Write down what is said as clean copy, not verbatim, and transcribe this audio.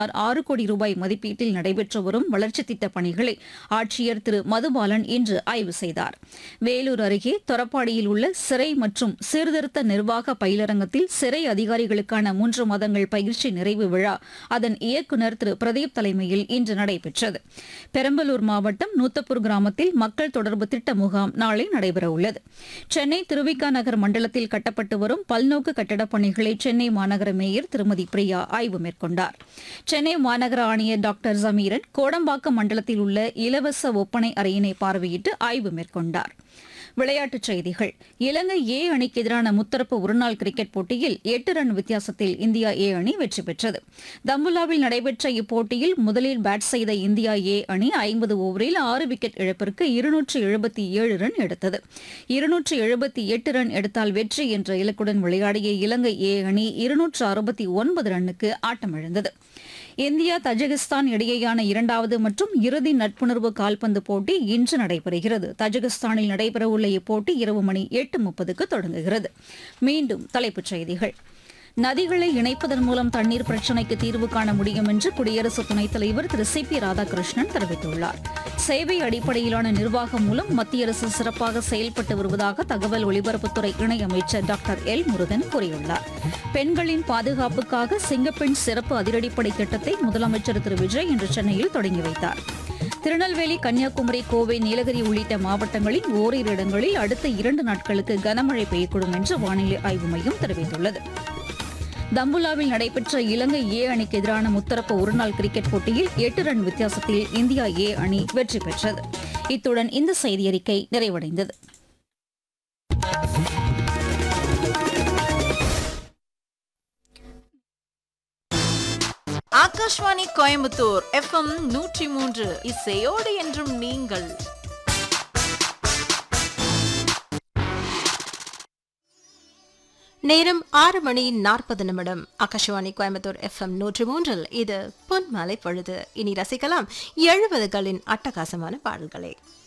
6 கோடி ரூபாய் மதிப்பீட்டில் நடைபெற்று வரும் வளர்ச்சித் திட்டப் பணிகளை ஆட்சியர் திரு மதுபாலன் இன்று ஆய்வு செய்தார். வேலூர் அருகே தொரப்பாடியில் உள்ள சிறை மற்றும் சீர்திருத்த நிர்வாக பயிலரங்கத்தில் சிறை அதிகாரிகளுக்கான 3 மாதங்கள் பயிற்சி நிறைவு விழா அதன் இயக்குநர் திரு பிரதீப் தலைமையில் இன்று நடைபெற்றது. பெரம்பலூர் மாவட்டம் நூத்தப்பூர் கிராமத்தில் மக்கள் தொடர்பு திட்ட முகாம் நாளை நடைபெறவுள்ளது. சென்னை திருவிக நகர் மண்டலத்தில் கட்டப்பட்டு வரும் பல்நோக்கு கட்டடப் பணிகளை சென்னை மாநகர மேயர் திருமதி பிரியா ஆய்வு மேற்கொண்டார். சென்னை மாநகர ஆணையர் டாக்டர் ஜமீரன் கோடம்பாக்கம் மண்டலத்தில் உள்ள இலவச ஒப்பனை அறையினை பார்வையிட்டு ஆய்வு மேற்கொண்டார். விளையாட்டுச் செய்திகள். இலங்கை ஏ அணிக்கு எதிரான முத்தரப்பு ஒருநாள் கிரிக்கெட் போட்டியில் 8 ரன் வித்தியாசத்தில் இந்தியா ஏ அணி வெற்றி பெற்றது. தம்புலாவில் நடைபெற்ற இப்போட்டியில் முதலில் பேட் செய்த இந்தியா ஏ அணி 50 ஓவரில் 6 விக்கெட் இழப்பிற்கு 277 ரன் எடுத்தது. 278 ரன் எடுத்தால் வெற்றி என்ற இலக்குடன் விளையாடிய இலங்கை ஏ அணி 269 ரன்னுக்கு ஆட்டமிழந்தது. இந்தியா தஜிகிஸ்தான் இடையேயான 2வது மற்றும் இறுதி நட்புணர்வு கால்பந்து போட்டி இன்று நடைபெறுகிறது. தஜிகிஸ்தானில் நடைபெறவுள்ள இப்போட்டி இரவு மணி 8:30க்கு தொடங்குகிறது. மீண்டும் தலைப்புச் செய்திகள். நதிகளை இணைப்பதன் மூலம் தண்ணீர் பிரச்சினைக்கு தீர்வு காண முடியும் என்று குடியரசு துணைத் தலைவர் திரு சி பி ராதாகிருஷ்ணன் தெரிவித்துள்ளார். சேவை அடிப்படையிலான நிர்வாகம் மூலம் மத்திய அரசு சிறப்பாக செயல்பட்டு வருவதாக தகவல் ஒலிபரப்புத்துறை இணையமைச்சர் டாக்டர் எல் முருகன் கூறியுள்ளார். பெண்களின் பாதுகாப்புக்காக சிங்கப்பெண் சிறப்பு அதிரடிப்படை திட்டத்தை முதலமைச்சர் திரு விஜய் இன்று சென்னையில் தொடங்கி வைத்தார். திருநெல்வேலி, கன்னியாகுமரி, கோவை, நீலகிரி உள்ளிட்ட மாவட்டங்களில் ஓரிரு இடங்களில் அடுத்த 2 நாட்களுக்கு கனமழை பெய்யக்கூடும் என்று வானிலை ஆய்வு மையம் தெரிவித்துள்ளது. தம்புலாவில் நடைபெற்ற இலங்கை ஏ அணிக்கு எதிரான முத்தரப்பு ஒருநாள் கிரிக்கெட் போட்டியில் 8 ரன் வித்தியாசத்தில் இந்தியா ஏ அணி வெற்றி பெற்றது. இத்துடன் இந்த செய்தியறிக்கை நிறைவடைந்தது. ஆகாஷ்வாணி கோயம்புத்தூர் FM 103 இசையோடு என்றும் நீங்கள். நேரம் 6:40. ஆகாஷவாணி கோயம்புத்தூர் FM 103 இது பொன்மாலை பொழுது. இனி ரசிக்கலாம் 70களின் அட்டகாசமான பாடல்களை.